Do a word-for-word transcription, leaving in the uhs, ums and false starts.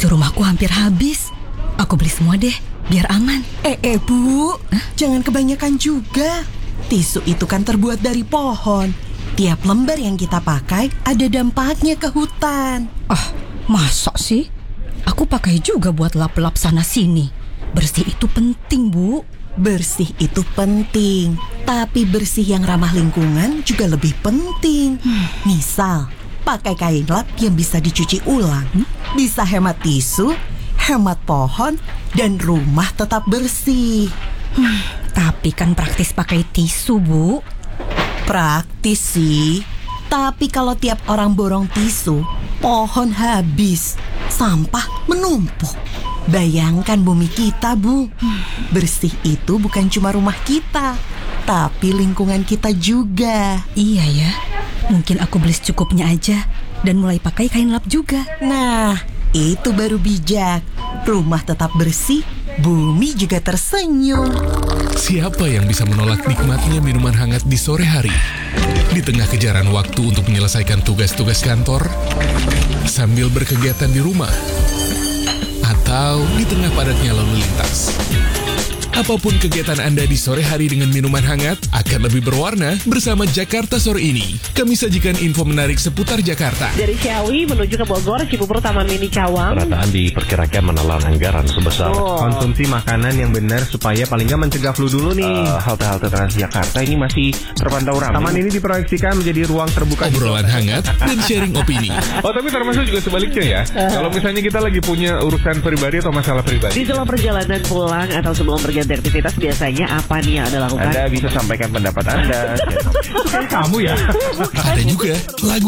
tisu rumahku hampir habis. Aku beli semua deh, biar aman. Eh, eh Bu, Hah? Jangan kebanyakan juga. Tisu itu kan terbuat dari pohon. Tiap lembar yang kita pakai ada dampaknya ke hutan. Ah, masa sih? Aku pakai juga buat lap-lap sana-sini. Bersih itu penting, Bu. Bersih itu penting, tapi bersih yang ramah lingkungan juga lebih penting. Hmm. Misal, pakai kain lap yang bisa dicuci ulang. Hmm? Bisa hemat tisu, hemat pohon, dan rumah tetap bersih. Hmm, tapi kan praktis pakai tisu, Bu. Praktis sih, tapi kalau tiap orang borong tisu, pohon habis, sampah menumpuk. Bayangkan bumi kita, Bu. Bersih itu bukan cuma rumah kita, tapi lingkungan kita juga. Iya ya, mungkin aku beli secukupnya aja dan mulai pakai kain lap juga. Nah, itu baru bijak. Rumah tetap bersih, bumi juga tersenyum. Siapa yang bisa menolak nikmatnya minuman hangat di sore hari? Di tengah kejaran waktu untuk menyelesaikan tugas-tugas kantor, sambil berkegiatan di rumah, atau di tengah padatnya lalu lintas. Apapun kegiatan Anda di sore hari dengan minuman hangat akan lebih berwarna bersama Jakarta Sore ini. Kami sajikan info menarik seputar Jakarta. Dari Ciawi menuju ke Bogor, Cibubur, Taman Mini Cawang. Penataan diperkirakan menelan anggaran sebesar oh. Konsumsi makanan yang benar supaya paling nggak mencegah flu dulu nih. Uh, halte-halte Transjakarta ini masih terpantau ramai. Taman ini diproyeksikan menjadi ruang terbuka. Obrolan hangat dan sharing opini. Oh, tapi termasuk juga sebaliknya ya. Uh. Kalau misalnya kita lagi punya urusan pribadi atau masalah pribadi. Di dalam perjalanan pulang atau sebelum pergi aktivitas biasanya apa nih yang Anda lakukan? Anda bisa sampaikan pendapat Anda. Kayak kamu ya. Ada juga lagu